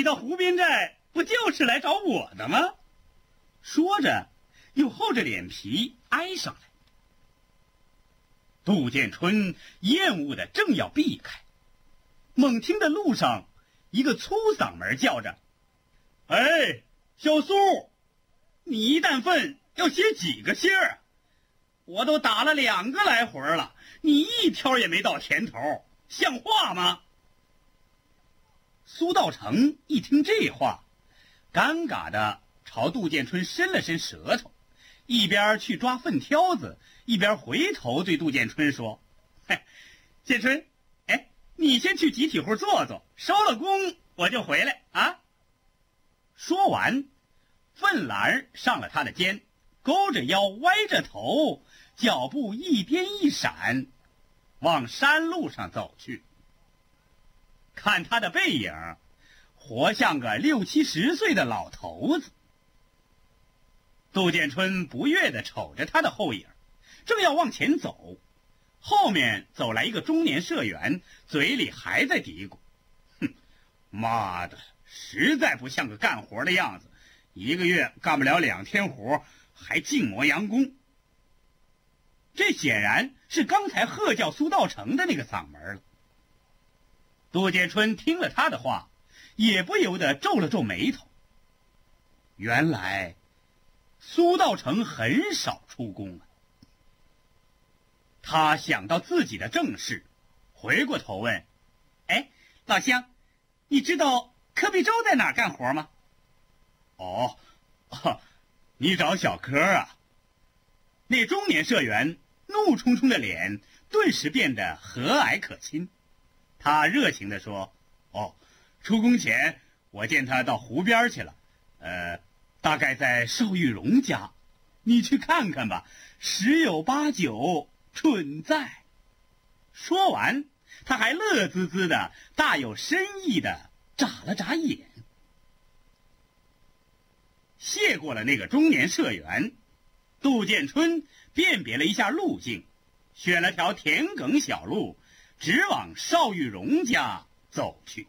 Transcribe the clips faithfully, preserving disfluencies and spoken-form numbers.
你到湖边寨不就是来找我的吗？说着，又厚着脸皮挨上来。杜建春厌恶的正要避开，猛听的路上一个粗嗓门叫着：“哎，小苏，你一担粪要写几个信儿？我都打了两个来回了，你一条也没到前头，像话吗？”苏道成一听这话，尴尬的朝杜建春伸了伸舌头，一边去抓粪挑子，一边回头对杜建春说：“嘿，建春，哎，你先去集体户坐坐，收了工我就回来啊。”说完，粪篮上了他的肩，勾着腰，歪着头，脚步一颠一闪，往山路上走去。看他的背影，活像个六七十岁的老头子。杜建春不悦地瞅着他的后影，正要往前走，后面走来一个中年社员，嘴里还在嘀咕：“哼，妈的，实在不像个干活的样子，一个月干不了两天活，还净磨洋工。”这显然是刚才喝叫苏道成的那个嗓门了。杜建春听了他的话，也不由得皱了皱眉头。原来苏道成很少出工啊。他想到自己的正事，回过头问：“哎，老乡，你知道柯必洲在哪儿干活吗？”“哦，啊，你找小柯啊？”那中年社员怒冲冲的脸顿时变得和蔼可亲。他热情地说：“哦，出工前我见他到湖边去了，呃，大概在邵玉荣家，你去看看吧，十有八九准在。”说完，他还乐滋滋的、大有深意的眨了眨眼。谢过了那个中年社员，杜建春辨别了一下路径，选了条田埂小路，直往邵玉荣家走去。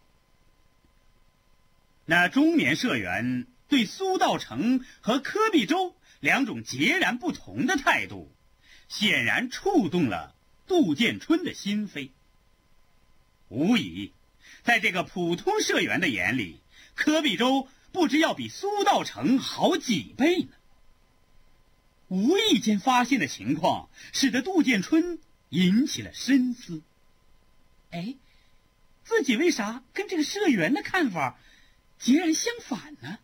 那中年社员对苏道成和柯必洲两种截然不同的态度，显然触动了杜建春的心扉。无疑，在这个普通社员的眼里，柯必洲不知要比苏道成好几倍呢。无意间发现的情况，使得杜建春引起了深思。哎，自己为啥跟这个社员的看法截然相反呢？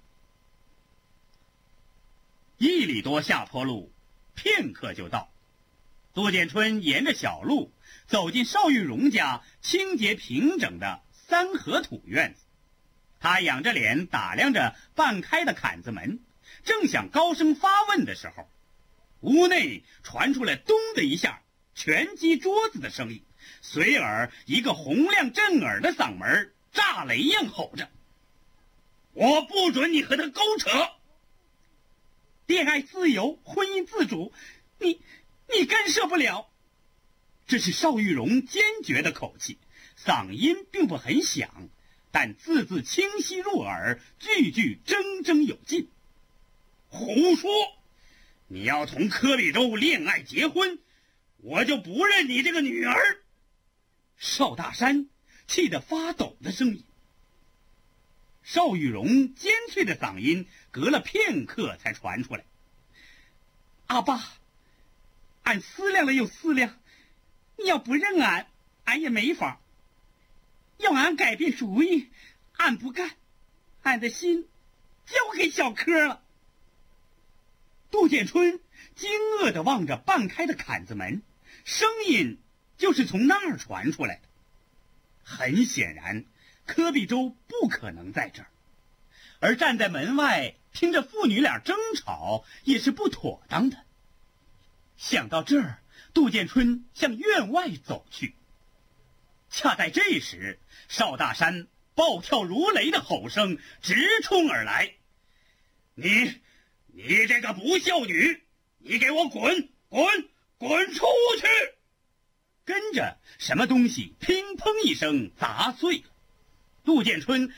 一里多下坡路，片刻就到。杜建春沿着小路走进邵玉荣家清洁平整的三合土院子。他仰着脸打量着半开的坎子门，正想高声发问的时候，屋内传出来咚的一下拳击桌子的声音，随而一个洪亮震耳的嗓门炸雷一样吼着：“我不准你和他勾扯！恋爱自由，婚姻自主，你你干涉不了。”这是邵玉荣坚决的口气，嗓音并不很响，但字字清晰入耳，句句铮铮有劲。胡说！你要同柯必洲恋爱结婚，我就不认你这个女儿！邵大山气得发抖的声音。邵玉荣尖脆的嗓音隔了片刻才传出来：“阿爸，俺思量了又思量，你要不认俺，俺也没法。要俺改变主意，俺不干，俺的心交给小柯了。”杜建春惊愕地望着半开的坎子门，声音就是从那儿传出来的。很显然，柯必洲不可能在这儿，而站在门外听着父女俩争吵也是不妥当的。想到这儿，杜建春向院外走去。恰在这时，邵大山暴跳如雷的吼声直冲而来：“你你这个不孝女，你给我滚滚滚出去！”跟着什么东西乒乓一声砸碎了。杜建春